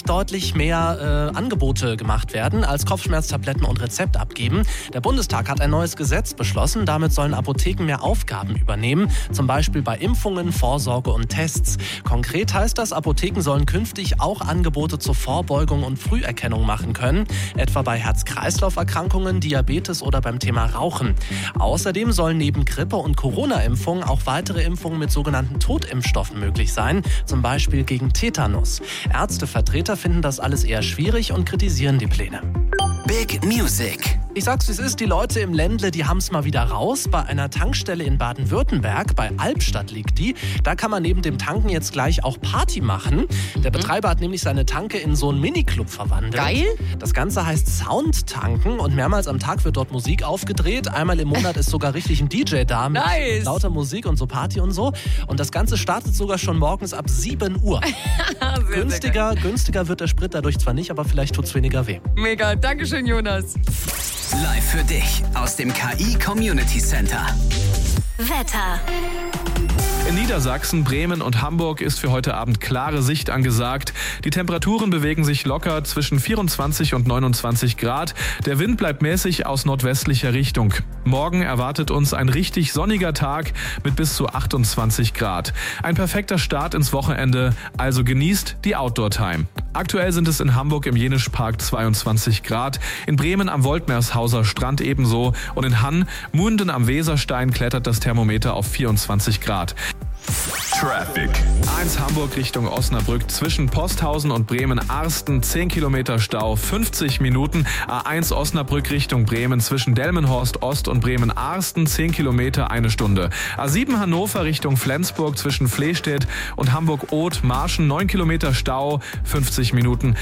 künftig deutlich mehr Angebote gemacht werden als Kopfschmerztabletten und Rezept abgeben. Der Bundestag hat ein neues Gesetz beschlossen. Damit sollen Apotheken mehr Aufgaben übernehmen, zum Beispiel bei Impfungen, Vorsorge und Tests. Konkret heißt das, Apotheken sollen künftig auch Angebote zur Vorbeugung und Früherkennung machen können, etwa bei Herz-Kreislauf-Erkrankungen, Diabetes oder beim Thema Rauchen. Außerdem sollen neben Grippe- und Corona-Impfungen auch weitere Impfungen mit sogenannten Totimpfstoffen möglich sein, zum Beispiel gegen Tetanus. Ärztevertreter finden das alles eher schwierig und kritisieren die Pläne. Big Music. Ich sag's, wie es ist, die Leute im Ländle, die haben's mal wieder raus. Bei einer Tankstelle in Baden-Württemberg, bei Albstadt liegt die, da kann man neben dem Tanken jetzt gleich auch Party machen. Der Betreiber hat nämlich seine Tanke in so einen Miniclub verwandelt. Geil. Das Ganze heißt Soundtanken und mehrmals am Tag wird dort Musik aufgedreht. Einmal im Monat ist sogar richtig ein DJ da mit lauter Musik und so Party und so. Und das Ganze startet sogar schon morgens ab 7 Uhr. Günstiger wird der Sprit dadurch zwar nicht, aber vielleicht tut's weniger weh. Mega, Dankeschön, Jonas. Live für dich aus dem KI Community Center. Wetter. In Niedersachsen, Bremen und Hamburg ist für heute Abend klare Sicht angesagt. Die Temperaturen bewegen sich locker zwischen 24 und 29 Grad. Der Wind bleibt mäßig aus nordwestlicher Richtung. Morgen erwartet uns ein richtig sonniger Tag mit bis zu 28 Grad. Ein perfekter Start ins Wochenende, also genießt die Outdoor-Time. Aktuell sind es in Hamburg im Jenischpark 22 Grad, in Bremen am Woltmershauser Strand ebenso und in Hann, Munden am Weserstein klettert das Thermometer auf 24 Grad. Traffic. A1 Hamburg Richtung Osnabrück zwischen Posthausen und Bremen-Arsten 10 Kilometer Stau, 50 Minuten. A1 Osnabrück Richtung Bremen zwischen Delmenhorst Ost und Bremen-Arsten 10 Kilometer, 1 Stunde. A7 Hannover Richtung Flensburg zwischen Flehstedt und Hamburg-Oth Marschen 9 Kilometer Stau, 50 Minuten.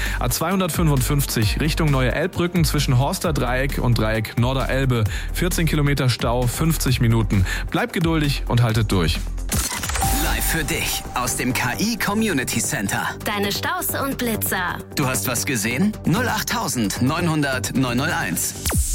A255 Richtung Neue Elbbrücken zwischen Horster Dreieck und Dreieck Norderelbe 14 Kilometer Stau, 50 Minuten. Bleibt geduldig und haltet durch. Live für dich aus dem KI Community Center. Deine Staus und Blitzer. Du hast was gesehen? 08900 901.